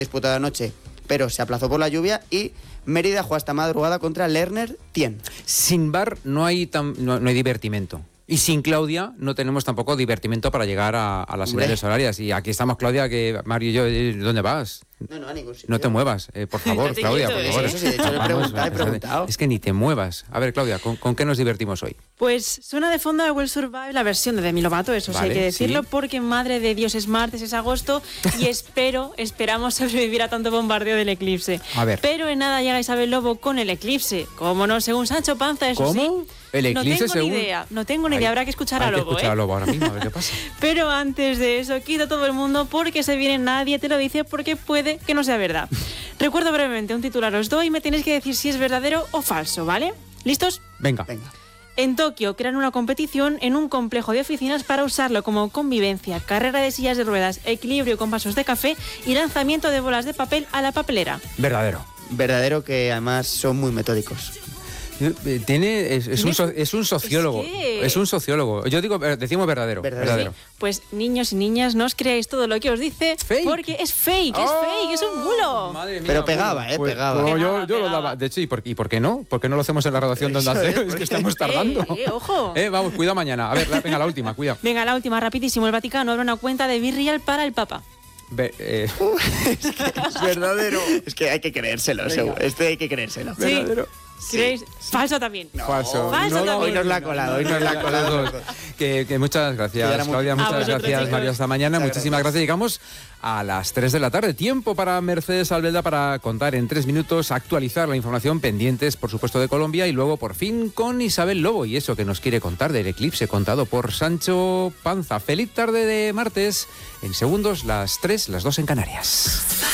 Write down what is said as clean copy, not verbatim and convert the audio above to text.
disputado anoche, pero se aplazó por la lluvia, y Mérida juega esta madrugada contra Lerner Tien. Sin VAR no hay divertimento. Y sin Claudia no tenemos tampoco divertimento para llegar a las señales horarias. Y aquí estamos, Claudia, que Mario y yo, ¿dónde vas? No, a ningún sitio. No te muevas, por favor, Claudia, por favor. Eso sí, de hecho he preguntado. Es que ni te muevas. A ver, Claudia, ¿con qué nos divertimos hoy? Pues suena de fondo a Will Survive la versión de Demi Lovato, eso Vale, sí hay que decirlo, sí. porque madre de Dios, es martes, es agosto y esperamos sobrevivir a tanto bombardeo del eclipse. A ver. Pero en nada llega Isabel Lobo con el eclipse. ¿Cómo no? Según Sancho Panza, eso ¿Cómo? sí. El eclipse según... No tengo ni idea, habrá que escuchar a Lobo. Hay que escuchar a Lobo ahora mismo, a ver qué pasa. Pero antes de eso, quita todo el mundo porque se viene, nadie te lo dice, porque puede que no sea verdad. Recuerdo brevemente un titular, os doy y me tenéis que decir si es verdadero o falso, ¿vale? ¿Listos? Venga. En Tokio crean una competición en un complejo de oficinas para usarlo como convivencia, carrera de sillas de ruedas, equilibrio con vasos de café y lanzamiento de bolas de papel a la papelera. Verdadero, que además son muy metódicos. Es un sociólogo. Es un sociólogo. Yo digo, decimos verdadero. Sí. Pues niños y niñas, no os creáis todo lo que os dice, ¿Fake? porque es fake, es un bulo. Madre mía, Pero pegaba, pues, pegaba. Pues yo lo Pegaba. daba. De hecho, ¿y por qué no? ¿Por qué no lo hacemos en la redacción de Onda Cero? Es que estamos tardando. Ojo. Vamos, cuidado mañana. A ver, venga, la última, cuidado. Venga, la última, rapidísimo. El Vaticano abre una cuenta de Virreal para el Papa. Es verdadero. Es que hay que creérselo, este hay que creérselo. Sí. Verdadero. ¿Creéis? Falso también. Falso. Falso también. Hoy nos la ha colado, Que muchas gracias, Claudia, muchas vosotros, gracias, chicos. Mario, hasta mañana. Muchísimas gracias. Llegamos a las 3 de la tarde. Tiempo para Mercedes Albelda para contar en 3 minutos, actualizar la información, pendientes, por supuesto, de Colombia, y luego, por fin, con Isabel Lobo y eso que nos quiere contar del eclipse contado por Sancho Panza. Feliz tarde de martes. En segundos, las 3, las 2 en Canarias.